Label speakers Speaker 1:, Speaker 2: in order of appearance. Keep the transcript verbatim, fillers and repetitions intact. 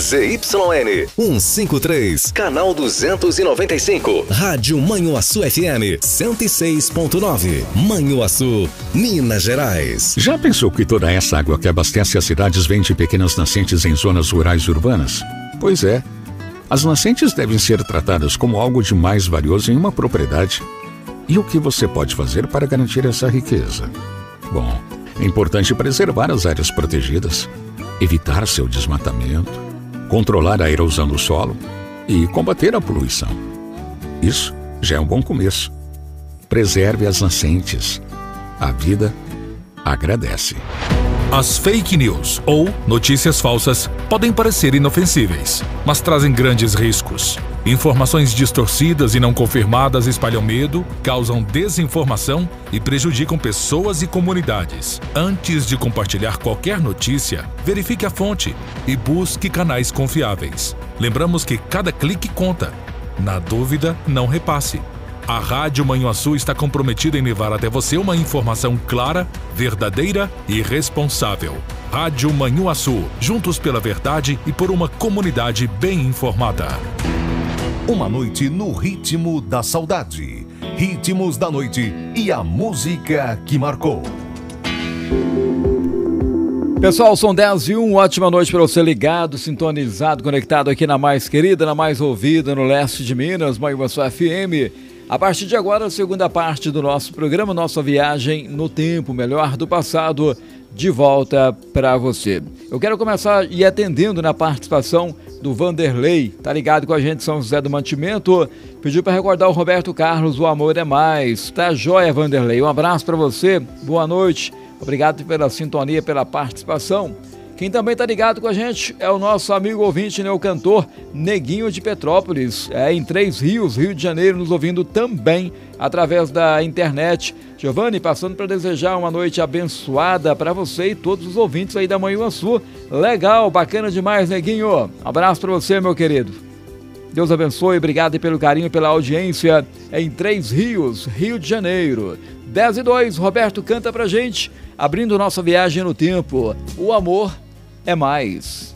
Speaker 1: Z Y N cento e cinquenta e três, canal duzentos e noventa e cinco. Rádio Manhuaçu F M cento e seis ponto nove. Manhuaçu, Minas Gerais.
Speaker 2: Já pensou que toda essa água que abastece as cidades vem de pequenas nascentes em zonas rurais e urbanas? Pois é. As nascentes devem ser tratadas como algo de mais valioso em uma propriedade. E o que você pode fazer para garantir essa riqueza? Bom, é importante preservar as áreas protegidas, evitar seu desmatamento, controlar a erosão do solo e combater a poluição. Isso já é um bom começo. Preserve as nascentes. A vida agradece.
Speaker 3: As fake news, ou notícias falsas, podem parecer inofensíveis, mas trazem grandes riscos. Informações distorcidas e não confirmadas espalham medo, causam desinformação e prejudicam pessoas e comunidades. Antes de compartilhar qualquer notícia, verifique a fonte e busque canais confiáveis. Lembramos que cada clique conta. Na dúvida, não repasse. A Rádio Manhuaçu está comprometida em levar até você uma informação clara, verdadeira e responsável. Rádio Manhuaçu, juntos pela verdade e por uma comunidade bem informada.
Speaker 4: Uma noite no ritmo da saudade. Ritmos da noite e a música que marcou.
Speaker 5: Pessoal, são dez e um, ótima noite para você ligado, sintonizado, conectado aqui na mais querida, na mais ouvida, no leste de Minas, Manhuaçu F M. A partir de agora, a segunda parte do nosso programa, nossa viagem no tempo, melhor do passado, de volta para você. Eu quero começar e atendendo na participação do Vanderlei, tá ligado com a gente, São José do Mantimento, pediu para recordar o Roberto Carlos, O Amor é Mais. Tá joia, Vanderlei, um abraço para você, boa noite, obrigado pela sintonia, pela participação. Quem também tá ligado com a gente é o nosso amigo ouvinte, né, o cantor Neguinho de Petrópolis, é em Três Rios, Rio de Janeiro, nos ouvindo também através da internet. Giovanni, passando para desejar uma noite abençoada para você e todos os ouvintes aí da Manhuaçu. Legal, bacana demais, Neguinho. Abraço para você, meu querido. Deus abençoe, obrigado pelo carinho, pela audiência em Três Rios, Rio de Janeiro. dez e dois, Roberto canta pra gente, abrindo nossa viagem no tempo. O amor é mais.